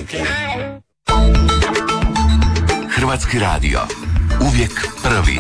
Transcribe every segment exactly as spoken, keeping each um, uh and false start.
Helsinki. Hrvatski radio. Uvijek prvi.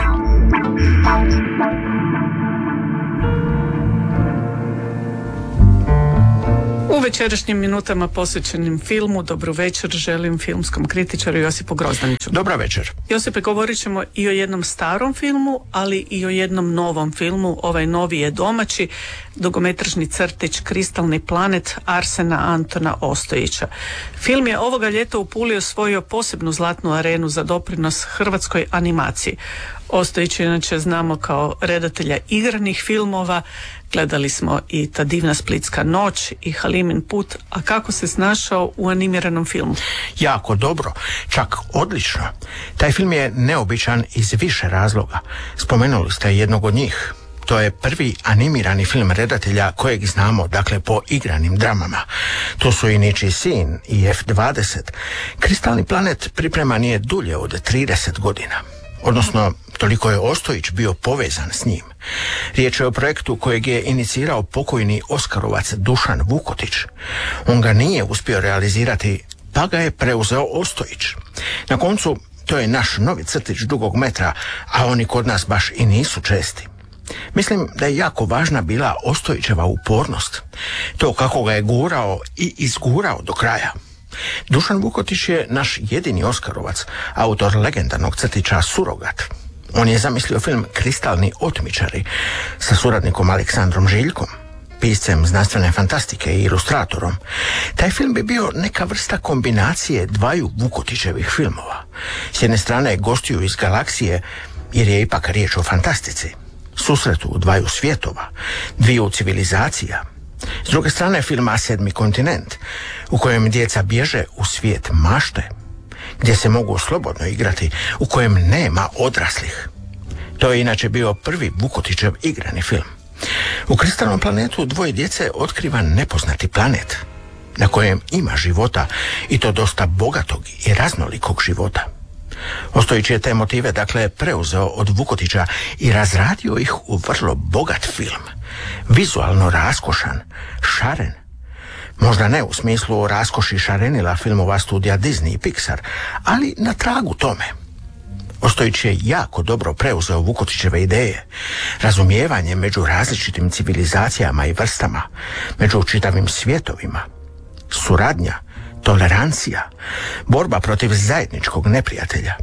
U večerašnjim minutama posvećenim filmu Dobru večer želim filmskom kritičaru Josipu Grozdaniću. Dobra večer. Josipe, govorit ćemo i o jednom starom filmu, ali i o jednom novom filmu. Ovaj novi je domaći, dugometražni crtić Kristalni planet Arsena Antona Ostojića. Film je ovoga ljeta u Puli osvojio posebnu zlatnu arenu za doprinos hrvatskoj animaciji. Ostojić inače znamo kao redatelja igranih filmova. Gledali smo i Ta divna splitska noć i Halimin put, a kako se snašao u animiranom filmu? Jako dobro, čak odlično. Taj film je neobičan iz više razloga. Spomenuli ste jednog od njih. To je prvi animirani film redatelja kojeg znamo, dakle, po igranim dramama. To su i Ničiji sin i F dvadeset. Kristalni planet pripreman je dulje od trideset godina. Odnosno, toliko je Ostojić bio povezan s njim. Riječ je o projektu kojeg je inicirao pokojni Oskarovac Dušan Vukotić. On ga nije uspio realizirati, pa ga je preuzeo Ostojić. Na koncu, to je naš novi crtić dugog metra, a oni kod nas baš i nisu česti. Mislim da je jako važna bila Ostojićeva upornost. To kako ga je gurao i izgurao do kraja. Dušan Vukotić je naš jedini Oskarovac, autor legendarnog crtića Surogat. On je zamislio film Kristalni otmičari sa suradnikom Aleksandrom Žiljkom, piscem znanstvene fantastike i ilustratorom. Taj film bi bio neka vrsta kombinacije dvaju Vukotićevih filmova. S jedne strane gostiju iz galaksije, jer je ipak riječ o fantastici, susretu dvaju svjetova, dviju civilizacija. S druge strane filma Sedmi kontinent, u kojem djeca bježe u svijet mašte, gdje se mogu slobodno igrati, u kojem nema odraslih. To je inače bio prvi Vukotićev igrani film. U Kristalnom planetu dvoje djece otkriva nepoznati planet, na kojem ima života, i to dosta bogatog i raznolikog života. Ostojić je te motive, dakle, preuzeo od Vukotića i razradio ih u vrlo bogat film. Vizualno raskošan, šaren. Možda ne u smislu raskoši šarenila filmova studija Disney i Pixar, ali na tragu tome. Ostojić je jako dobro preuzeo Vukotićeve ideje. Razumijevanje među različitim civilizacijama i vrstama, među čitavim svjetovima. Suradnja, tolerancija, borba protiv zajedničkog neprijatelja.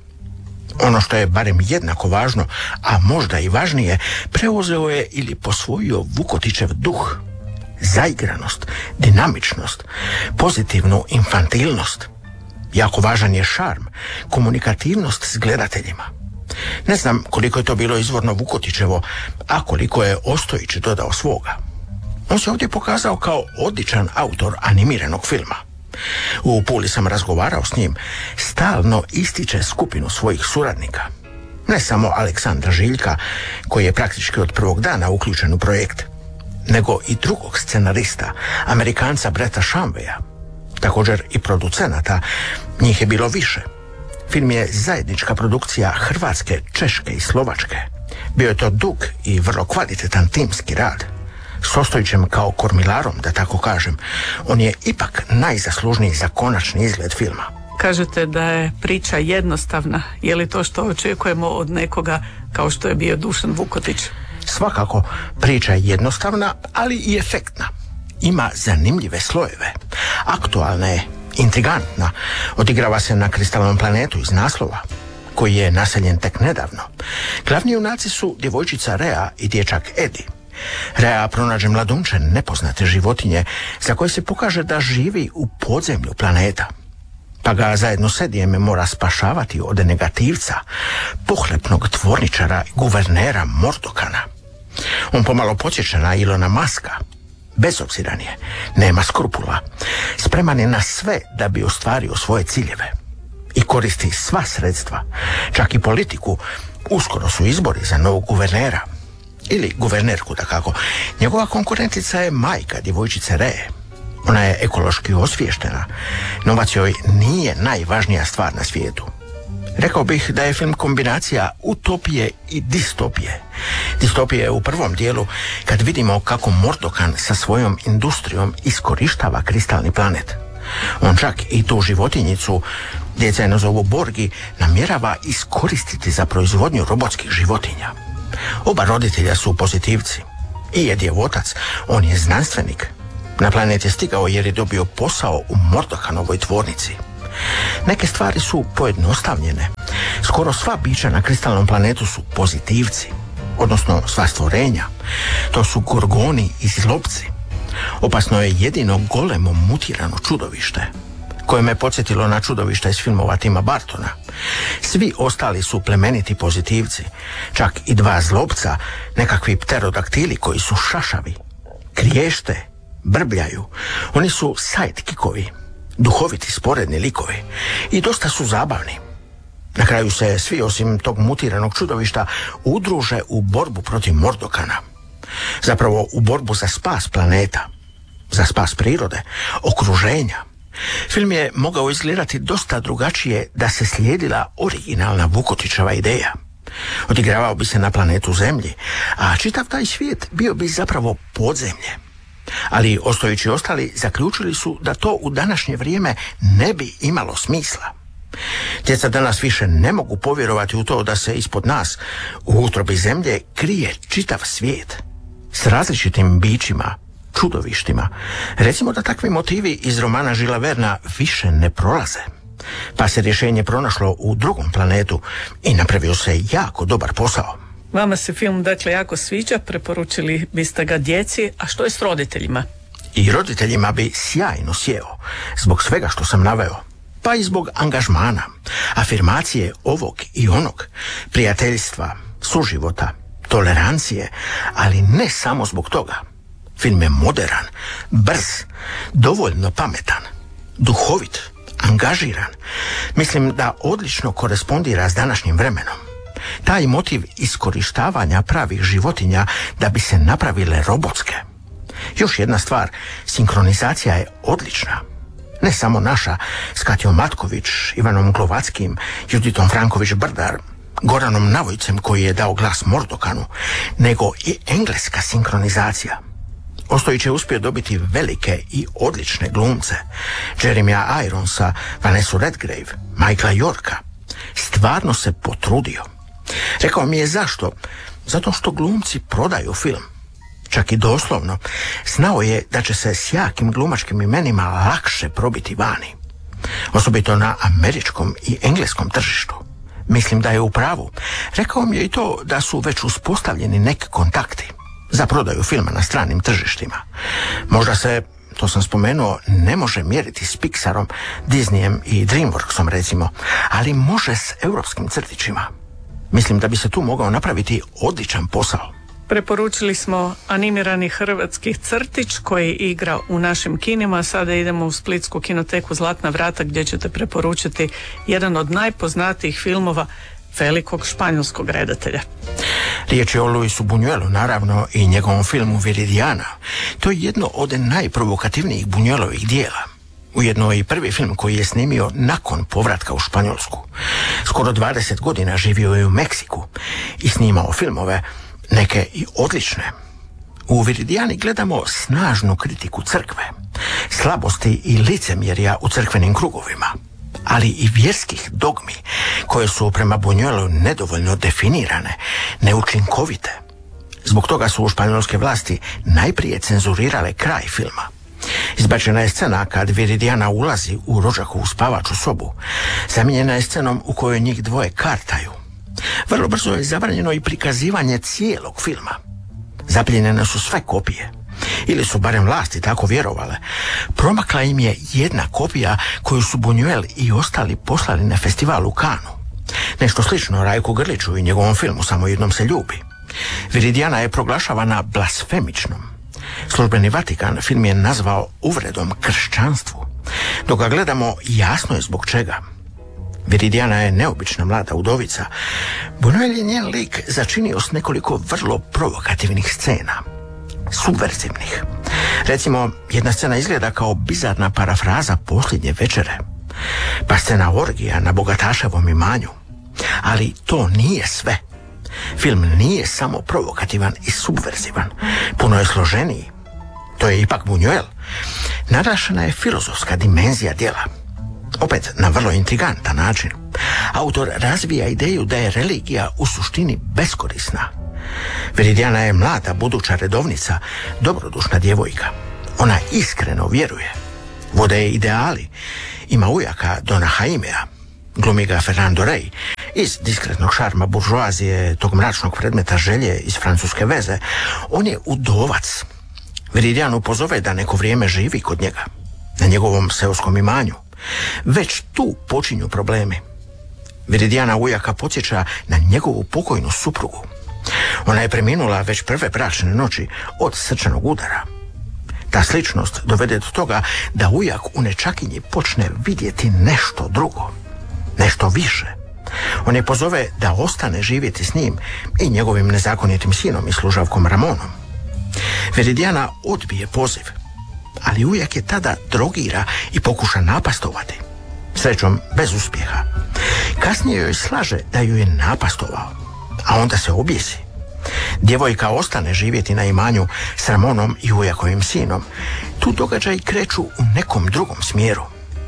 Ono što je barem jednako važno, a možda i važnije, preuzeo je ili posvojio Vukotićev duh. Zaigranost, dinamičnost, pozitivnu infantilnost. Jako važan je šarm, komunikativnost s gledateljima. Ne znam koliko je to bilo izvorno Vukotićevo, a koliko je Ostojić dodao svoga. On se ovdje pokazao kao odličan autor animiranog filma. U Puli sam razgovarao s njim, stalno ističe skupinu svojih suradnika. Ne samo Aleksandra Žiljka, koji je praktički od prvog dana uključen u projekt, nego i drugog scenarista, Amerikanca Breta Shamveja. Također i producenata, njih je bilo više. Film je zajednička produkcija Hrvatske, Češke i Slovačke. Bio je to dug i vrlo kvalitetan timski rad. S Ostojićem kao kormilarom, da tako kažem, on je ipak najzaslužniji za konačni izgled filma. Kažete da je priča jednostavna. Je li to što očekujemo od nekoga kao što je bio Dušan Vukotić? Svakako, priča je jednostavna, ali i efektna. Ima zanimljive slojeve. Aktualna je, intrigantna. Odigrava se na Kristalnom planetu iz naslova, koji je naseljen tek nedavno. Glavni junaci su djevojčica Rea i dječak Edi. Rea pronađe mladunče nepoznate životinje za koje se pokaže da živi u podzemlju planeta. Pa ga zajedno s Edijem mora spašavati od negativca, pohlepnog tvorničara i guvernera Mordokana. On pomalo podsjeća na Ilona Muska. Bezobziran je, nema skrupula, spreman je na sve da bi ostvario svoje ciljeve i koristi sva sredstva, čak i politiku. Uskoro su izbori za novog guvernera. Ili guvernerku, dakako. Njegova konkurentica je majka djevojčice Reje. Ona je ekološki osviještena. Novac joj nije najvažnija stvar na svijetu. Rekao bih da je film kombinacija utopije i distopije. Distopija je u prvom dijelu kad vidimo kako Mordokan sa svojom industrijom iskorištava kristalni planet. On čak i tu životinjicu, djeca je nazovu Borgi, namjerava iskoristiti za proizvodnju robotskih životinja. Oba roditelja su pozitivci. I je djevotac, on je znanstvenik. Na planet je stigao jer je dobio posao u Mordokanovoj tvornici. Neke stvari su pojednostavljene. Skoro sva bića na kristalnom planetu su pozitivci, odnosno sva stvorenja. To su gorgoni i zlobci. Opasno je jedino golemo mutirano čudovište, koje me podsjetilo na čudovišta iz filmova Tima Bartona. Svi ostali su plemeniti pozitivci, čak i dva zlobca, nekakvi pterodaktili koji su šašavi, kriješte, brbljaju. Oni su sidekickovi, duhoviti sporedni likovi i dosta su zabavni. Na kraju se svi osim tog mutiranog čudovišta udruže u borbu protiv Mordokana. Zapravo u borbu za spas planeta, za spas prirode, okruženja. Film je mogao izgledati dosta drugačije da se slijedila originalna Vukotićeva ideja. Odigravao bi se na planetu Zemlji, a čitav taj svijet bio bi zapravo podzemlje. Ali Ostojić i ostali zaključili su da to u današnje vrijeme ne bi imalo smisla. Djeca danas više ne mogu povjerovati u to da se ispod nas, u utrobi Zemlje, krije čitav svijet s različitim bićima, čudovištima. Recimo da takvi motivi iz romana Žila Verna više ne prolaze. Pa se rješenje pronašlo u drugom planetu i napravio se jako dobar posao. Vama se film dakle jako sviđa, preporučili biste ga djeci, a što je s roditeljima? I roditeljima bi sjajno sjeo, zbog svega što sam naveo. Pa i zbog angažmana, afirmacije ovog i onog, prijateljstva, suživota, tolerancije, ali ne samo zbog toga. Film je moderan, brz, dovoljno pametan, duhovit, angažiran. Mislim da odlično korespondira s današnjim vremenom. Taj motiv iskorištavanja pravih životinja da bi se napravile robotske. Još jedna stvar, sinkronizacija je odlična. Ne samo naša, s Katjom Matković, Ivanom Glovackim, Juditom Franković-Brdar, Goranom Navojcem koji je dao glas Mordokanu, nego i engleska sinkronizacija. Ostojić je uspio dobiti velike i odlične glumce. Jeremya Ironsa, Vanessa Redgrave, Michaela Yorka. Stvarno se potrudio. Rekao mi je zašto? Zato što glumci prodaju film. Čak i doslovno. Znao je da će se s jakim glumačkim imenima lakše probiti vani. Osobito na američkom i engleskom tržištu. Mislim da je u pravu. Rekao mi je i to da su već uspostavljeni neki kontakti za prodaju filma na stranim tržištima. Možda se, to sam spomenuo, ne može mjeriti s Pixarom, Disneyem i Dreamworksom recimo, ali može s europskim crtićima. Mislim da bi se tu mogao napraviti odličan posao. Preporučili smo animirani hrvatski crtić koji igra u našim kinima. Sada idemo u splitsku kinoteku Zlatna vrata gdje ćete preporučiti jedan od najpoznatijih filmova velikog španjolskog redatelja. Riječ je o Luisu Buñuelu, naravno, i njegovom filmu Viridiana. To je jedno od najprovokativnijih Buñuelovih dijela. Ujedno i prvi film koji je snimio nakon povratka u Španjolsku. Skoro dvadeset godina živio je u Meksiku i snimao filmove, neke i odlične. U Viridijani gledamo snažnu kritiku crkve, slabosti i licemjerja u crkvenim krugovima, ali i vjerskih dogmi koje su prema Buñuelu nedovoljno definirane, neučinkovite. Zbog toga su španjolske vlasti najprije cenzurirale kraj filma. Izbačena je scena kad Viridijana ulazi u rođakovu spavaču sobu. Zamijenjena je scenom u kojoj njih dvoje kartaju. Vrlo brzo je zabranjeno i prikazivanje cijelog filma. Zapljenjene su sve kopije. Ili su barem vlasti tako vjerovale. Promakla im je jedna kopija koju su Buñuel i ostali poslali na festival u Kanu. Nešto slično Rajku Grliću i njegovom filmu Samo jednom se ljubi. Viridijana je proglašavana blasfemičnom. Službeni Vatikan film je nazvao uvredom kršćanstvu. Dok ga gledamo, jasno je zbog čega. Viridijana je neobična mlada udovica. Buñuel je njen lik začinio s nekoliko vrlo provokativnih scena. Subverzivnih. Recimo, jedna scena izgleda kao bizarna parafraza Posljednje večere. Pa scena orgija na bogataševom imanju. Ali to nije sve. Film nije samo provokativan i subverzivan. Puno je složeniji. To je ipak Buñuel. Naglašena je filozofska dimenzija djela. Opet na vrlo intrigantan način. Autor razvija ideju da je religija u suštini beskorisna. Viridiana je mlada buduća redovnica, dobrodušna djevojka. Ona iskreno vjeruje. Vode je ideali. Ima ujaka Dona Jaimea, glumi ga Fernando Rey. Iz diskretnog šarma buržoazije, tog mračnog predmeta želje iz francuske veze, on je udovac. Viridianu pozove da neko vrijeme živi kod njega, na njegovom seoskom imanju. Već tu počinju problemi. Viridiana ujaka podsjeća na njegovu pokojnu suprugu. Ona je preminula već prve bračne noći od srčanog udara. Ta sličnost dovede do toga da ujak u nečakinji počne vidjeti nešto drugo, nešto više. On je pozove da ostane živjeti s njim i njegovim nezakonitim sinom i služavkom Ramonom. Viridiana odbije poziv, ali ujak je tada drogira i pokuša napastovati. Srećom, bez uspjeha. Kasnije joj slaže da ju je napastovao, a onda se objesi. Djevojka ostane živjeti na imanju s Ramonom i ujakovim sinom. Tu događaji kreću u nekom drugom smjeru.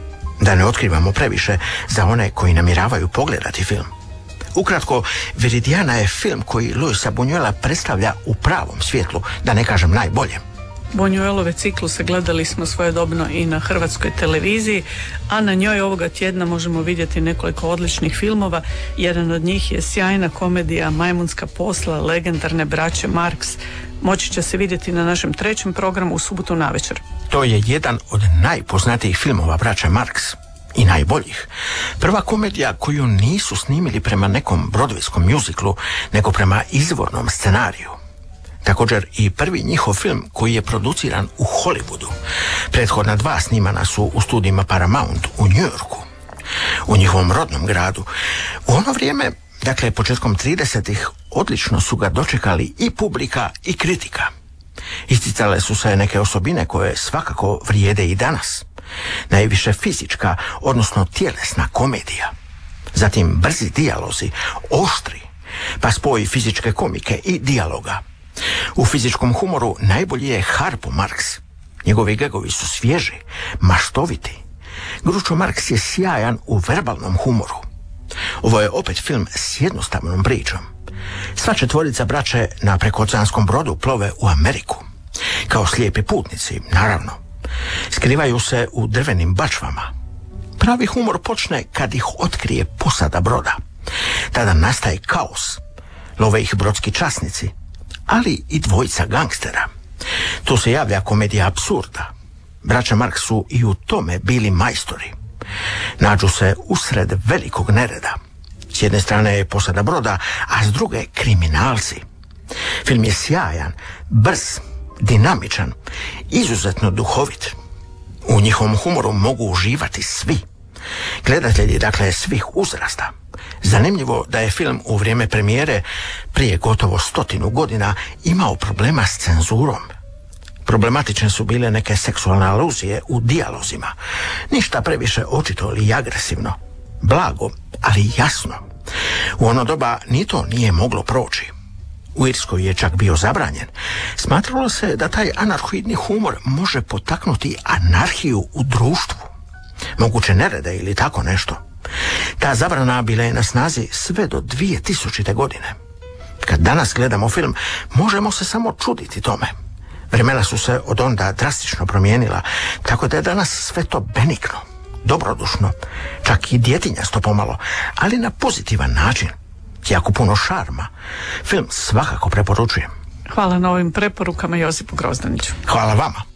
Da ne otkrivamo previše za one koji namjeravaju pogledati film. Ukratko, Viridiana je film koji Luisa Buñuela predstavlja u pravom svjetlu, da ne kažem najbolje. Buñuelove cikluse gledali smo svojedobno i na hrvatskoj televiziji, a na njoj ovoga tjedna možemo vidjeti nekoliko odličnih filmova. Jedan od njih je sjajna komedija Majmunska posla legendarne braće Marx. Moći će se vidjeti na našem trećem programu u subotu navečer. To je jedan od najpoznatijih filmova braće Marx i najboljih. Prva komedija koju nisu snimili prema nekom brodvejskom mjuziklu, nego prema izvornom scenariju. Također i prvi njihov film koji je produciran u Hollywoodu. Prethodna dva snimana su u studijima Paramount u New Yorku, u njihovom rodnom gradu. U ono vrijeme, dakle početkom tridesetih, odlično su ga dočekali i publika i kritika. Isticale su se neke osobine koje svakako vrijede i danas. Najviše fizička, odnosno tjelesna komedija. Zatim brzi dijalozi, oštri, pa spoj fizičke komike i dijaloga. U fizičkom humoru najbolji je Harpo Marx. Njegovi gagovi su svježi, maštoviti. Groucho Marx je sjajan u verbalnom humoru. Ovo je opet film s jednostavnom pričom. Sva četvorica braće na prekooceanskom brodu plove u Ameriku. Kao slijepi putnici, naravno. Skrivaju se u drvenim bačvama. Pravi humor počne kad ih otkrije posada broda. Tada nastaje kaos. Love ih brodski časnici, ali i dvojica gangstera. Tu se javlja komedija apsurda. Braća Marx su i u tome bili majstori. Nađu se usred velikog nereda. S jedne strane je posada broda, a s druge kriminalci. Film je sjajan, brz, dinamičan, izuzetno duhovit. U njihovom humoru mogu uživati svi. Gledatelji, dakle, svih uzrasta. Zanimljivo da je film u vrijeme premijere prije gotovo stotinu godina imao problema s cenzurom. Problematične su bile neke seksualne aluzije u dijalozima. Ništa previše očito ili agresivno. Blago, ali jasno. U ono doba ni to nije moglo proći. U Irskoj je čak bio zabranjen. Smatralo se da taj anarhoidni humor može potaknuti anarhiju u društvu. Moguće nerede ili tako nešto. Ta zabrana bila je na snazi sve do dvije tisućite. godine. Kad danas gledamo film, možemo se samo čuditi tome. Vremena su se od onda drastično promijenila, tako da je danas sve to benigno, dobrodušno, čak i djetinjasto pomalo, ali na pozitivan način. Jako puno šarma. Film svakako preporučujem. Hvala na ovim preporukama Josipu Grozdaniću. Hvala vama.